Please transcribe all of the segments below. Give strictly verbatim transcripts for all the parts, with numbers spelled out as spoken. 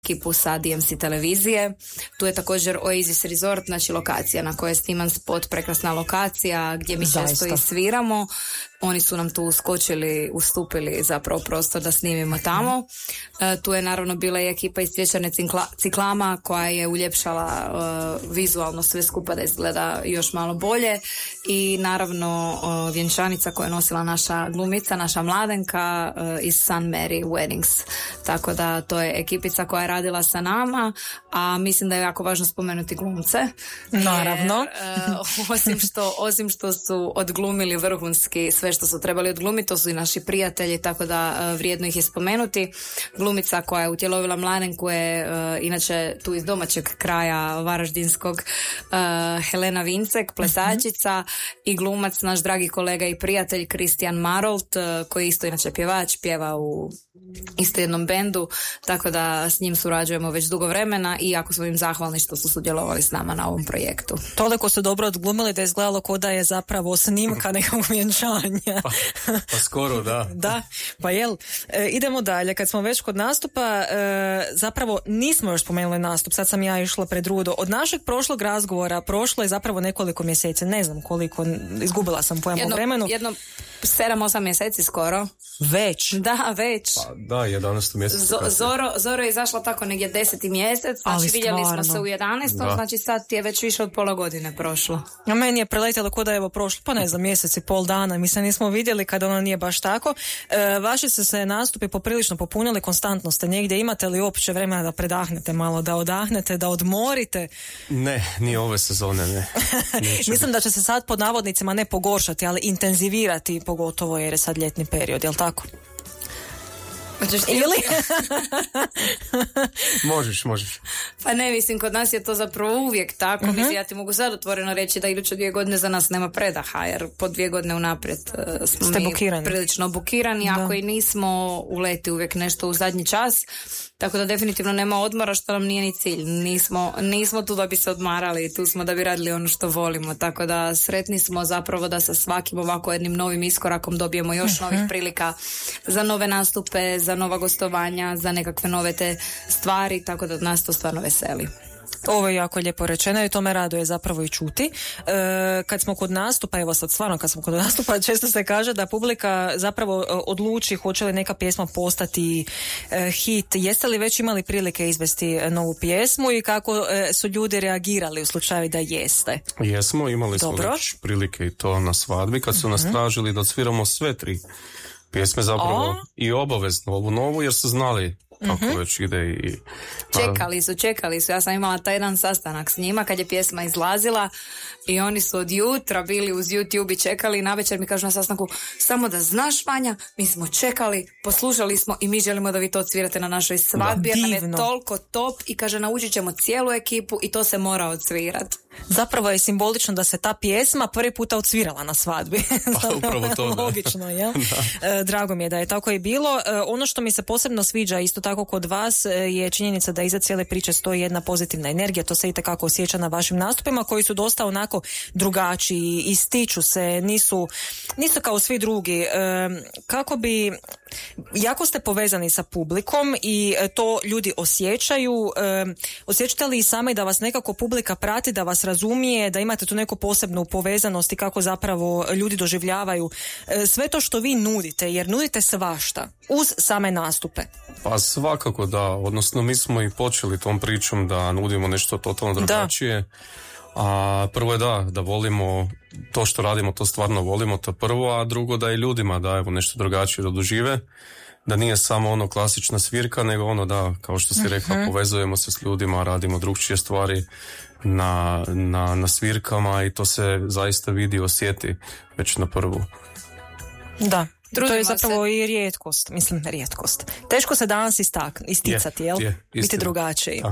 ekipu sa D M C televizije. Tu je također Oasis Resort, znači lokacija na kojoj je sniman spot, prekrasna lokacija gdje mi često i sviramo. Oni su nam tu uskočili, ustupili zapravo prostor da snimimo tamo. E, tu je naravno bila i ekipa iz Cvjećarne cikla, ciklama koja je uljepšala e, vizualno sve skupa da izgleda još malo bolje. I naravno e, vjenčanica koja je nosila naša glumica, naša mladenka e, iz Sun Mary Weddings. Tako da to je ekipica koja je radila sa nama, a mislim da je jako važno spomenuti glumce. Naravno. Jer, e, osim, što, osim što su odglumili vrhunski sve što su trebali odglumiti, to su i naši prijatelji, tako da uh, vrijedno ih je spomenuti. Glumica koja je utjelovila mladenku je uh, inače tu iz domaćeg kraja varaždinskog, uh, Helena Vincek, plesačica, uh-huh. i glumac, naš dragi kolega i prijatelj Kristijan Marolt, uh, koji isto inače pjevač, pjeva u isto jednom bendu, tako da s njim surađujemo već dugo vremena i jako smo im zahvalni što su sudjelovali s nama na ovom projektu. Toliko su dobro odglumili da je izgledalo kao da je zapravo snimka nekog vjenčanja. Pa, pa skoro, da. Da, pa jel, e, idemo dalje. Kad smo već kod nastupa, e, zapravo nismo još spomenuli nastup, sad sam ja išla pred rudo. Od našeg prošlog razgovora prošlo je zapravo nekoliko mjeseci, ne znam koliko, izgubila sam pojam o vremenu. Jedno sedam osam mjeseci skoro. Već? Da, već. Pa, da, jedanaesti mjesec. Z- Zoro, Zoro je izašla tako negdje deseti mjesec, znači vidjeli smo se u jedanaestom, da. Znači sad je već više od pola godine prošlo. A meni je preletjelo ko da je evo prošlo, pa ne znam, mjesec i pol dana, mi se nismo vidjeli kada ono nije baš tako. E, vaši su se nastupi poprilično popunili, konstantno ste negdje, imate li uopće vremena da predahnete malo, da odahnete, da odmorite? Ne, nije ove sezone, ne. Mislim da će se sad pod navodnicima ne pogoršati, ali intenzivirati, pogotovo jer je sad ljetni period, jel tako? Ili? možeš, možeš. Pa ne, mislim, kod nas je to zapravo uvijek tako. Uh-huh. Mislim, ja ti mogu sad otvoreno reći da iduće dvije godine za nas nema predaha, jer po dvije godine unaprijed uh, smo Ste mi bukirani. prilično bukirani, da. Ako i nismo uleti uvijek nešto u zadnji čas. Tako da definitivno nema odmora, što nam nije ni cilj. Nismo, nismo tu da bi se odmarali, tu smo da bi radili ono što volimo. Tako da sretni smo zapravo da sa svakim ovako jednim novim iskorakom dobijemo još uh-huh. novih prilika za nove nastupe, za nova gostovanja, za nekakve nove te stvari, tako da nas to stvarno veseli. Ovo je jako lijepo rečeno i to me raduje zapravo i čuti. E, kad smo kod nastupa, evo sad stvarno kad smo kod nastupa, često se kaže da publika zapravo odluči hoće li neka pjesma postati e, hit. Jeste li već imali prilike izvesti novu pjesmu i kako e, su ljudi reagirali u slučaju da jeste? Jesmo, imali smo Dobro. već prilike i to na svadbi kad su nas uh-huh. tražili da odsviramo sve tri pjesme zapravo o? I obavezno ovu novu jer su znali kako uh-huh. već ide i... Čekali su, čekali su. Ja sam imala taj jedan sastanak s njima kad je pjesma izlazila i oni su od jutra bili uz YouTube i čekali i navečer mi kažu na sastanku, samo da znaš, Vanja, mi smo čekali, poslušali smo i mi želimo da vi to odsvirate na našoj svadbi jer nam je toliko top i kaže naučit ćemo cijelu ekipu i to se mora odsvirati. Zapravo je simbolično da se ta pjesma prvi puta odsvirala na svadbi. Pa, upravo to, da. Logično, jel? Da. Drago mi je da je tako i bilo. Ono što mi se posebno sviđa isto tako kod vas je činjenica da iza cijele priče stoji jedna pozitivna energija. To se itekako osjeća na vašim nastupima koji su dosta onako drugačiji, ističu se, nisu, nisu kao svi drugi. Kako bi... Jako ste povezani sa publikom i to ljudi osjećaju. Osjećate li i sami da vas nekako publika prati, da vas razumije, da imate tu neku posebnu povezanost i kako zapravo ljudi doživljavaju sve to što vi nudite, jer nudite svašta uz same nastupe? Pa svakako da, odnosno mi smo i počeli tom pričom da nudimo nešto totalno drugačije. Da. A prvo je da, da volimo to što radimo, to stvarno volimo, to prvo, a drugo da i ljudima da evo nešto drugačije da dožive, da nije samo ono klasična svirka, nego ono da, kao što si rekla, uh-huh. povezujemo se s ljudima, radimo drugčije stvari na, na, na svirkama i to se zaista vidi i osjeti već na prvu. Da. Trudimo to je zapravo se. I rijetkost, mislim rijetkost. Teško se danas istak, isticati, je, jel? Je, biti drugačiji.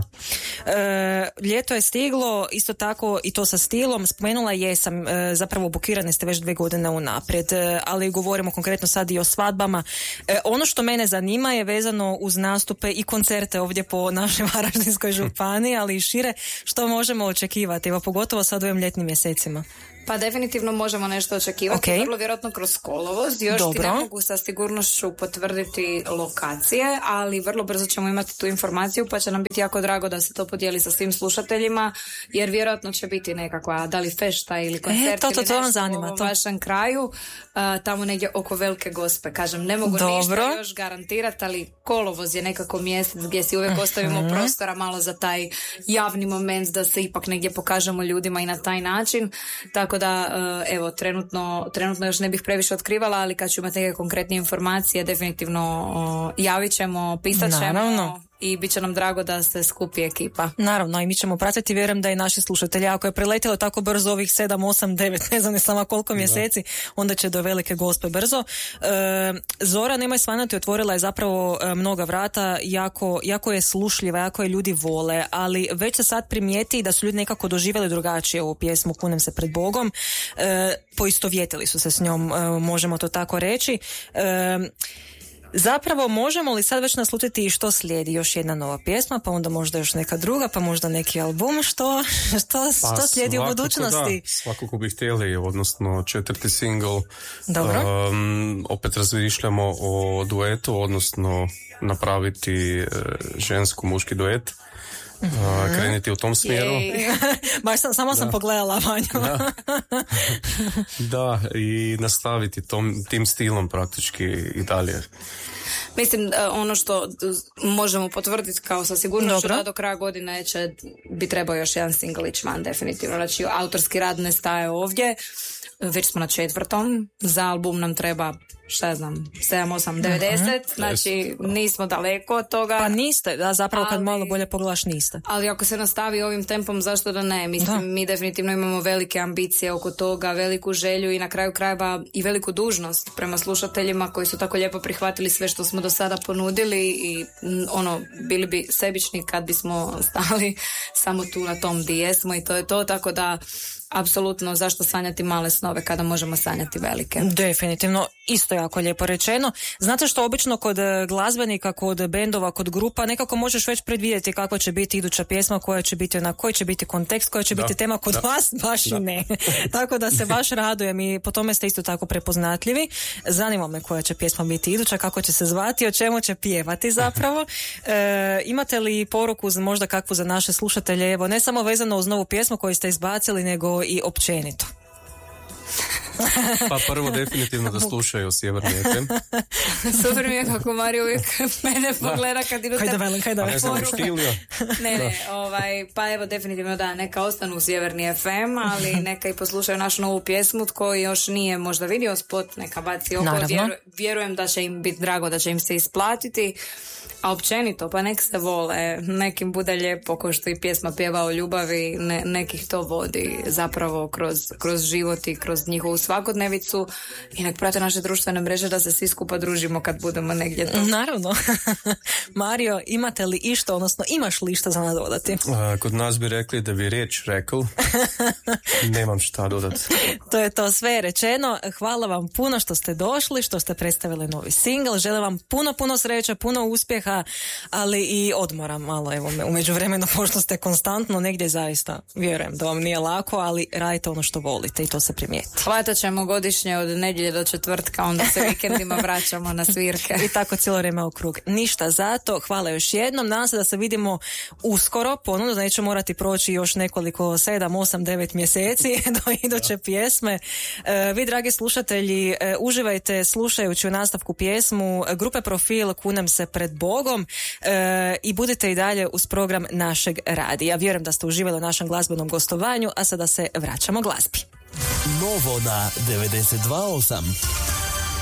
E, ljeto je stiglo, isto tako i to sa stilom. Spomenula jesam, e, zapravo bukirani ste već dvije godine unaprijed, e, ali govorimo konkretno sad i o svadbama. E, ono što mene zanima je vezano uz nastupe i koncerte ovdje po našoj Varaždinskoj županiji, ali i šire, što možemo očekivati, evo pogotovo sad u ovim ljetnim mjesecima. Pa definitivno možemo nešto očekivati, okay. vrlo vjerojatno kroz kolovoz. Još Dobro. Ti ne mogu sa sigurnošću potvrditi lokacije, ali vrlo brzo ćemo imati tu informaciju, pa će nam biti jako drago da se to podijeli sa svim slušateljima, jer vjerojatno će biti nekakva, da li fešta ili koncert e, to, to, to, ili nešto zanima, u ovom to. vašem kraju, uh, tamo negdje oko Velike Gospe. Kažem, ne mogu Dobro. ništa još garantirati, ali kolovoz je nekako mjesec gdje si uvijek ostavimo uh-huh. prostora malo za taj javni moment da se ipak negdje pokažemo ljudima i na taj način. Tako da, evo, trenutno, trenutno još ne bih previše otkrivala, ali kad ću imati neke konkretne informacije, definitivno javit ćemo, pisat ćemo. Naravno. I bit će nam drago da se skupi ekipa. Naravno, i mi ćemo pratiti, vjerujem da i naši slušatelji, ako je preletilo tako brzo ovih sedam, osam, devet, ne znam ne sama koliko mjeseci, da. onda će do Velike Gospe brzo. E, Zora, nemoj svanati, otvorila je zapravo e, mnoga vrata, jako, jako je slušljiva, jako je ljudi vole, ali već se sad primijeti da su ljudi nekako doživjeli drugačije ovu pjesmu Kunem se pred Bogom. E, poistovjetili su se s njom, e, možemo to tako reći. E, Zapravo, možemo li sad već naslutiti što slijedi? Još jedna nova pjesma, pa onda možda još neka druga, pa možda neki album, što, što, što pa, slijedi u budućnosti? Da, svakako bi htjeli, odnosno četvrti single. Dobro. Um, opet razmišljamo o duetu, odnosno napraviti uh, žensko-muški duet. Mm-hmm. Krenuti u tom smjeru. Baš sam, samo da. sam pogledala Vanju. Da. da, i nastaviti tom, tim stilom praktički i dalje. Mislim, ono što možemo potvrditi kao sa sigurnošću da do kraja godine će bi trebao još jedan singlić van, definitivno. Znači, autorski rad ne staje ovdje. Već smo na četvrtom. Za album nam treba, šta znam, sedam, osam, devedeset. Uh-huh. Znači, nismo daleko od toga. Pa niste, da, zapravo ali, kad malo bolje pogledaš niste. Ali ako se nastavi ovim tempom, zašto da ne? Mislim, da. mi definitivno imamo velike ambicije oko toga, veliku želju i na kraju krajeva i veliku dužnost prema slušateljima koji su tako lijepo prihvatili sve što smo do sada ponudili i ono, bili bi sebični kad bismo stali samo tu na tom di jesmo i to je to, tako da apsolutno, zašto sanjati male snove kada možemo sanjati velike? Definitivno, isto jako lijepo rečeno. Znate što obično kod glazbenika, kod bendova, kod grupa nekako možeš već predvidjeti kakva će biti iduća pjesma, koja će biti ona, koji će biti kontekst, koja će da, biti tema, kod da, vas baš da. i ne. Tako da se baš radujem i po tome ste isto tako prepoznatljivi. Zanima me koja će pjesma biti iduća, kako će se zvati, o čemu će pjevati zapravo. E, imate li poruku možda kakvu za naše slušatelje, evo ne samo vezano uz novu pjesmu koju ste izbacili, nego i općenito? Pa prvo definitivno da slušaju Sjeverni ef em. Super mi je kako Mario uvijek mene pogleda kad idu te poruke. Ne, ne, ovaj, pa evo definitivno da, neka ostanu u Sjeverni ef em, ali neka i poslušaju našu novu pjesmu tko još nije možda vidio spot, neka baci oko. Vjeru, vjerujem da će im biti drago, da će im se isplatiti. A općenito, pa nek se vole, nekim bude lijepo, ko što i pjesma pjeva o ljubavi, ne, nekih to vodi zapravo kroz, kroz život i kroz njihovu svakodnevicu i nek prate naše društvene mreže da se svi skupa družimo kad budemo negdje to. Naravno. Mario, imate li išta, odnosno imaš li išta za nadodati? A, kod nas bi rekli da bi riječ rekao. Nemam šta dodati. To je to sve rečeno. Hvala vam puno što ste došli, što ste predstavili novi singl. Želim vam puno, puno sreće, puno uspjeha, ali i odmora malo, evo, u međuvremenu, pošto ste konstantno negdje, zaista vjerujem da vam nije lako, ali radite ono što volite i to se primijeti. Hvatat ćemo godišnje od nedjelje do četvrtka, onda se vikendima vraćamo na svirke. I tako cijelo vrijeme u krug. Ništa zato, hvala još jednom, nadam se da se vidimo uskoro, ponovno, da neće morati proći još nekoliko sedam, osam, devet mjeseci do iduće pjesme. E, vi, dragi slušatelji, e, uživajte slušajući u nastavku pjesmu grupe Profil Kunem se pred Bogom e, i budite i dalje uz program našeg radija. Vjerujem da ste uživali u našem glazbenom gostovanju, a sada se vraćamo glazbi. Novo na devedeset dva osam.